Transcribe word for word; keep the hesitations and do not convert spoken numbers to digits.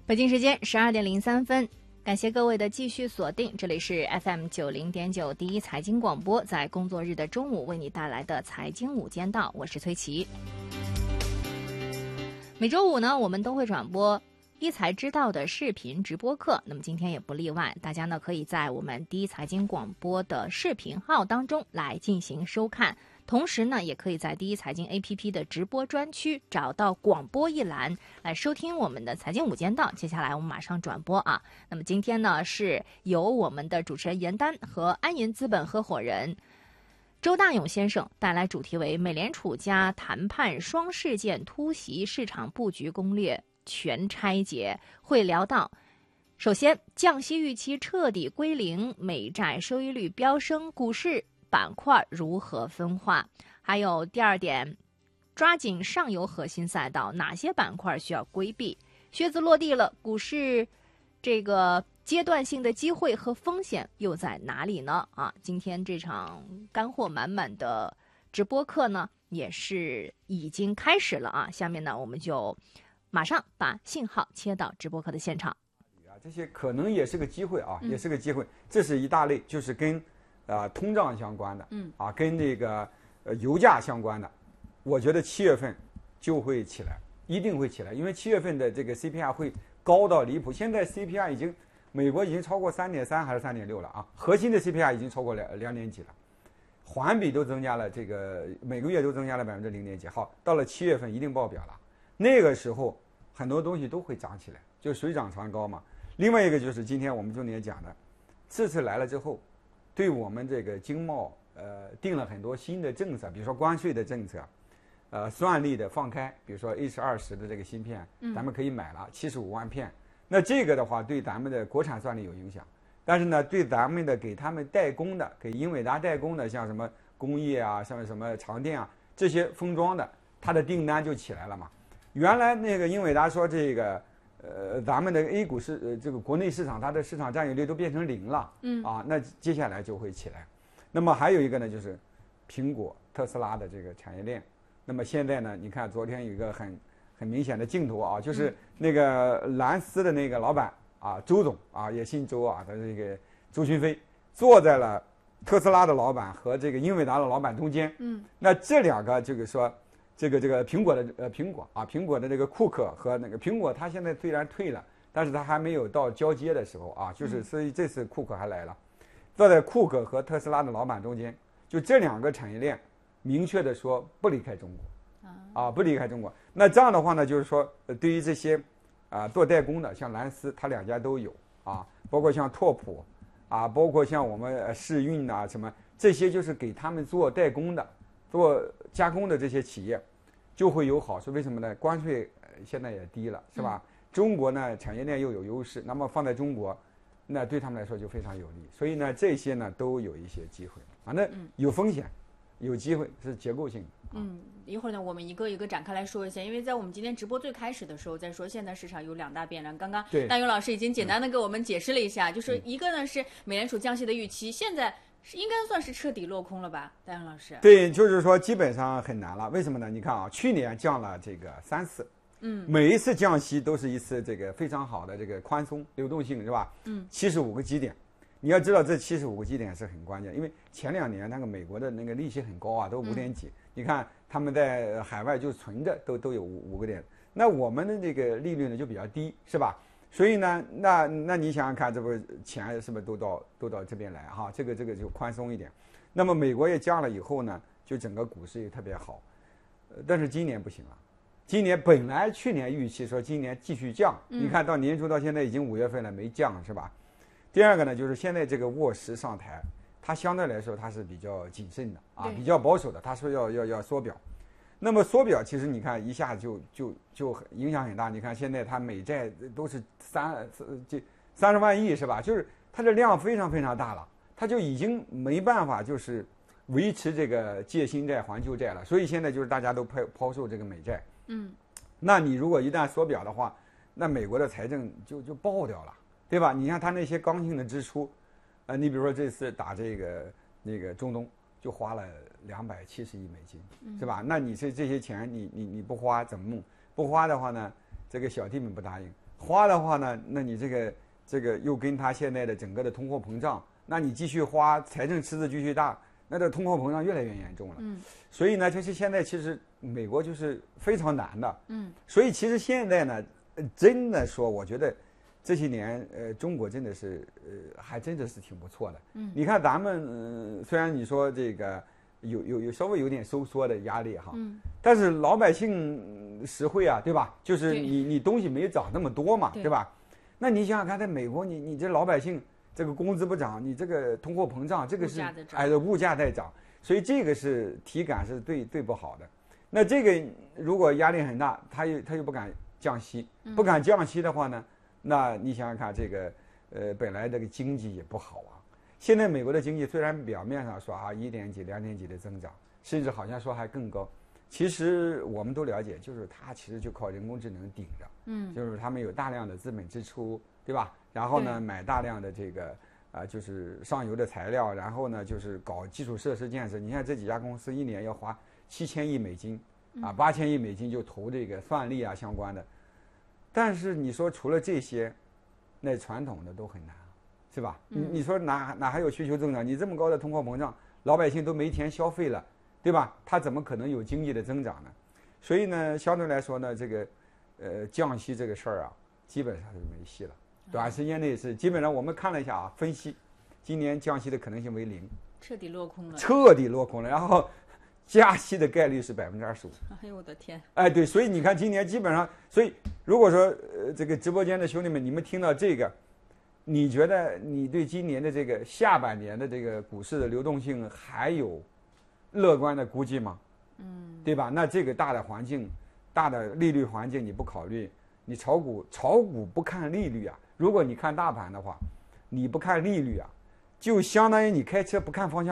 北京时间十二点零三分，感谢各位的继续锁定，这里是 F M 九零点九第一财经广播，在工作日的中午为你带来的财经午间道，我是崔琦。每周五呢，我们都会转播一财知道的视频直播课，那么今天也不例外，大家呢可以在我们第一财经广播的视频号当中来进行收看。同时呢，也可以在第一财经 A P P 的直播专区找到广播一栏来收听我们的财经午间道。接下来我们马上转播啊。那么今天呢，是由我们的主持人严丹和安银资本合伙人周大勇先生带来主题为美联储加谈判双事件突袭，市场布局攻略全拆解。会聊到首先降息预期彻底归零，美债收益率飙升，股市板块如何分化？还有第二点，抓紧上游核心赛道，哪些板块需要规避？靴子落地了，股市这个阶段性的机会和风险又在哪里呢？啊，今天这场干货满满的直播课呢，也是已经开始了啊。下面呢，我们就马上把信号切到直播课的现场。 这些可能也是个机会啊，也是个机会。这是一大类，就是跟啊、呃，通胀相关的，嗯，啊，跟这个呃油价相关的，我觉得七月份就会起来，一定会起来，因为七月份的这个 C P I 会高到离谱。现在 C P I 已经，美国已经超过三点三还是三点六了啊，核心的 C P I 已经超过两两点几了，环比都增加了，这个每个月都增加了百分之零点几。好，到了七月份一定爆表了，那个时候很多东西都会涨起来，就水涨船高嘛。另外一个就是今天我们重点讲的，这次来了之后。对我们这个经贸，呃，定了很多新的政策，比如说关税的政策，呃，算力的放开，比如说 H 二十的这个芯片，咱们可以买了七十五万片。那这个的话，对咱们的国产算力有影响，但是呢，对咱们的给他们代工的，给英伟达代工的，像什么工业啊，像什么长电啊，这些封装的，它的订单就起来了嘛。原来那个英伟达说这个。呃，咱们的 A 股市呃这个国内市场，它的市场占有率都变成零了，嗯啊，那接下来就会起来。那么还有一个呢，就是苹果、特斯拉的这个产业链。那么现在呢，你看昨天有一个很很明显的镜头啊，就是那个蓝思的那个老板啊，周总啊，也姓周啊，他这个周群飞坐在了特斯拉的老板和这个英伟达的老板中间，嗯，那这两个这个说。这个这个苹果的呃苹果啊，苹果的这个库克和那个苹果，它现在虽然退了，但是它还没有到交接的时候啊，就是所以这次库克还来了，坐在库克和特斯拉的老板中间，就这两个产业链明确的说不离开中国，啊不离开中国。那这样的话呢，就是说对于这些啊做代工的，像蓝思，它两家都有啊，包括像拓扑啊，包括像我们世运啊什么这些，就是给他们做代工的。做加工的这些企业就会有好处，为什么呢？关税现在也低了，是吧？嗯、中国呢产业链又有优势，那么放在中国，那对他们来说就非常有利。所以呢，这些呢都有一些机会，反正有风险，有机会，是结构性的。 嗯，一会儿呢，我们一个一个展开来说一下，因为在我们今天直播最开始的时候，在说现在市场有两大变量。刚刚大勇老师已经简单的给我们解释了一下，嗯、就是一个呢是美联储降息的预期，现在。应该算是彻底落空了吧，戴阳老师？ 对，就是说基本上很难了。为什么呢？你看啊，去年降了这个三次，嗯，每一次降息都是一次这个非常好的这个宽松流动性，是吧？嗯，七十五个基点。你要知道这七十五个基点是很关键，因为前两年那个美国的那个利息很高啊，都五点几。嗯、你看他们在海外就存着都都有五五个点，那我们的这个利率呢就比较低，是吧？所以呢，那那你想想看，这不钱是不是都到都到这边来哈？这个这个就宽松一点。那么美国也降了以后呢，就整个股市也特别好。呃，但是今年不行了。今年本来去年预期说今年继续降，嗯、你看到年初到现在已经五月份了没降是吧？第二个呢，就是现在这个沃什上台，它相对来说它是比较谨慎的啊，比较保守的，他说要要要缩表。那么缩表其实你看一下就就就影响很大，你看现在它美债都是三这三十万亿是吧？就是它的量非常非常大了，它就已经没办法就是维持这个借新债还旧债了，所以现在就是大家都抛抛售这个美债。嗯，那你如果一旦缩表的话，那美国的财政就就爆掉了，对吧？你看它那些刚性的支出，呃，你比如说这次打这个那个中东。就花了两百七十亿美金，是吧？那你这这些钱你，你你你不花怎么弄？不花的话呢，这个小弟们不答应。 花的话呢，那你这个这个又跟它现在的整个的通货膨胀，那你继续花，财政赤字继续大，那这通货膨胀越来越严重了。 嗯， 所以呢，就是现在其实美国就是非常难的。 嗯， 所以其实现在呢，真的说，我觉得这些年呃，中国真的是呃，还真的是挺不错的。 嗯， 你看咱们、呃、虽然你说这个有有有稍微有点收缩的压力哈， 嗯， 但是老百姓实惠啊，对吧？就是你你东西没涨那么多嘛， 对, 对吧？那你想想看，在美国，你你这老百姓这个工资不涨，你这个通货膨胀，这个是哎的物价在涨，所以这个是体感是最最不好的。那这个如果压力很大，他又他又不敢降息，不敢降息的话呢，那你想想看，这个呃本来这个经济也不好啊。现在美国的经济虽然表面上说啊一点几、两点几的增长，甚至好像说还更高，其实我们都了解，就是它其实就靠人工智能顶着， 嗯， 就是他们有大量的资本支出，对吧？然后呢，买大量的这个啊、呃，就是上游的材料，然后呢，就是搞基础设施建设。你看这几家公司一年要花七千亿美金，啊，八千亿美金就投这个算力啊相关的。但是你说除了这些，那传统的都很难。是吧？你你说哪哪还有需求增长？你这么高的通货膨胀，老百姓都没钱消费了，对吧？他怎么可能有经济的增长呢？所以呢，相对来说呢，这个呃降息这个事儿啊，基本上是没戏了。短时间内是基本上我们看了一下啊，分析今年降息的可能性为零， 彻底落空了。 彻底落空了。然后加息的概率是百分之二十五。 哎呦我的天！ 哎，对，所以你看今年基本上，所以如果说呃这个直播间的兄弟们，你们听到这个。你觉得你对今年的这个下半年的这个股市的流动性还有乐观的估计吗？ 嗯， 对吧？那这个大的环境、大的利率环境你不考虑，你炒股炒股不看利率啊？如果你看大盘的话，你不看利率啊，就相当于你开车不看方向。